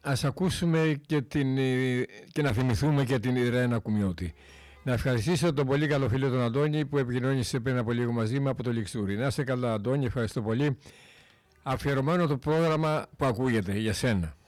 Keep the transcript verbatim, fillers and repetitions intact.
ας ακούσουμε και, την, και να θυμηθούμε και την Ιρένα Κουμιώτη. Να ευχαριστήσω τον πολύ καλό φίλο τον Αντώνη που επικοινώνησε πριν από λίγο μαζί μου από το Λιξούρι. Να είστε καλά, Αντώνη, ευχαριστώ πολύ. Αφιερωμένο το πρόγραμμα που ακούγεται για σένα.